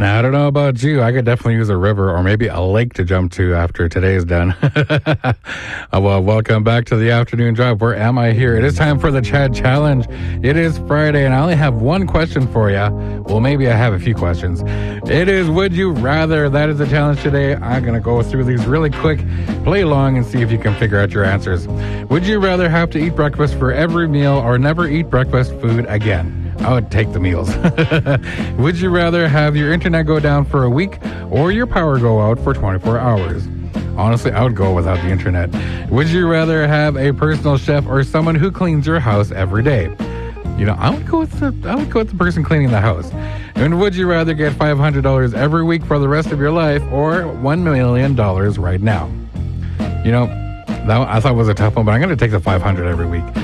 Now, I don't know about you. I could definitely use a river or maybe a lake to jump to after today's done. Well, welcome back to the afternoon drive. Where am I here? It is time for the Chad Challenge. It is Friday, and I only have one question for you. Well, maybe I have a few questions. It is, would you rather? That is the challenge today. I'm going to go through these really quick, play along, and see if you can figure out your answers. Would you rather have to eat breakfast for every meal or never eat breakfast food again? I would take the meals. Would you rather have your internet go down for a week or your power go out for 24 hours? Honestly, I would go without the internet. Would you rather have a personal chef or someone who cleans your house every day? You know, I would go with the person cleaning the house. And would you rather get $500 every week for the rest of your life or $1 million right now? You know, that I thought was a tough one, but I'm going to take the $500 every week.